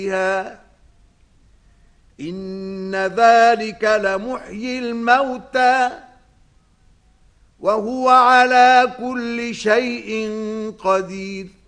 إن ذلك لمحيي الموتى وهو على كل شيء قدير